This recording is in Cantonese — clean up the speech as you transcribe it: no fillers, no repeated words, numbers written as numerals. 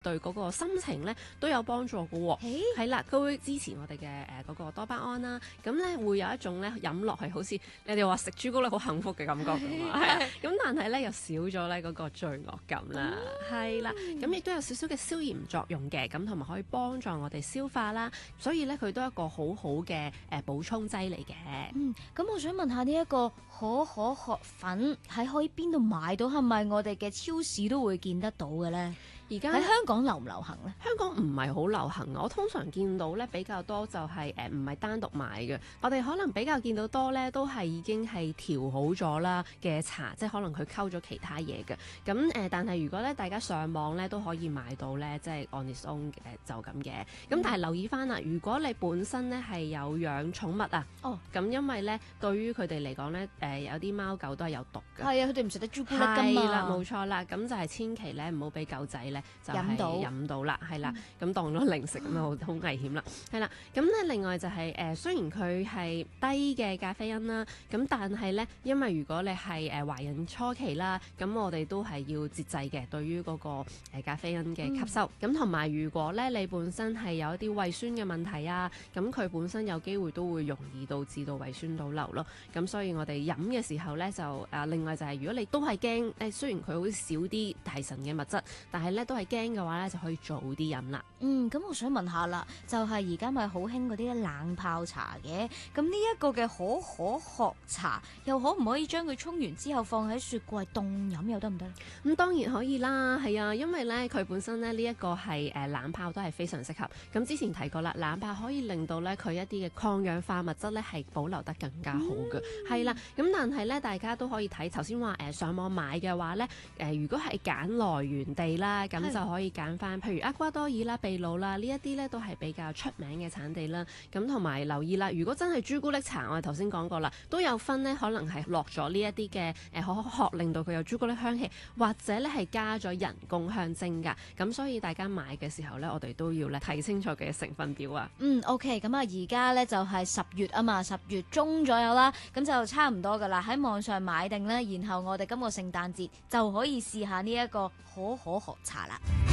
對嗰個心情咧都有幫助嘅喎。係啦，佢會支持我哋嘅嗰個多巴胺啦。咁咧會有一種咧飲落係好似你哋話食朱古力好幸福嘅感覺㗎嘛。係啊，咁但係咧又少咗咧嗰個罪惡感啦。係啦，咁亦都有少少嘅消炎作用嘅，咁同埋可以幫助我哋消化啦。所以咧佢都係一個好好嘅補充劑嚟嘅。 咁我想問下呢一個可可殼粉可以邊度買到？係咪我哋嘅超市都會見得到嘅咧？ 而家喺香港流唔流行咧？ 香港唔係好流行，我通常見到咧比較多就係唔係單獨買嘅，我哋可能比較見到多咧都係已經係調好咗啦嘅茶，即係可能佢溝咗其他嘢嘅。咁但係如果咧大家上網咧都可以買到咧，即係 on its own 就咁嘅。咁但係留意翻啦，如果你本身咧係有養寵物啊，咁因為咧對於佢哋嚟講咧有啲貓狗都係有毒嘅。 係啊，佢哋唔食得朱古力㗎嘛。 係啦，冇錯啦，咁就係千祈咧唔好俾狗仔咧就係飲到啦，係啦，咁當咗零食咁啊，好危險啦，係啦。咁咧另外就係雖然佢係低嘅咖啡因啦，咁但係咧，因為如果你係懷孕初期啦，咁我哋都係要節制嘅，對於嗰個咖啡因嘅吸收。咁同埋如果咧你本身係有一啲胃酸嘅問題啊，咁佢本身有機會都會容易導致到胃酸倒流咯。咁所以我哋飲嘅時候咧就另外就係如果你都係驚雖然佢好少啲提神嘅物質，但係咧都係驚嘅話咧就可以早啲飲啦。 咁我想問下啦，就係而家咪好興嗰啲冷泡茶嘅，咁呢一個嘅可可殼茶又可唔可以將佢沖完之後放喺雪櫃凍飲又得唔得？ 咁當然可以啦，係啊，因為咧佢本身咧呢一個係冷泡都係非常適合。咁之前提過啦，冷泡可以令到咧佢一啲嘅抗氧化物質咧係保留得更加好嘅，係啦。咁但係咧大家都可以睇頭先話上網買嘅話咧如果係揀來源地啦，咁就可以揀翻譬如厄瓜多爾啦、秘魯啦呢一啲咧都係比較出名嘅產地啦。咁同埋留意啦，如果真係朱古力茶，我哋頭先講過啦，都有分呢，可能係落咗呢一啲嘅可可殼，令到佢有朱古力香氣，或者咧係加咗人工香精㗎。咁所以大家買嘅時候咧，我哋都要咧睇清楚嘅成分表啊。 OK， 咁啊而家咧就係10月啊嘛，10月中左右啦，咁就差唔多噶啦。喺網上買定咧，然後我哋今個聖誕節就可以試下呢一個可可殼茶啦。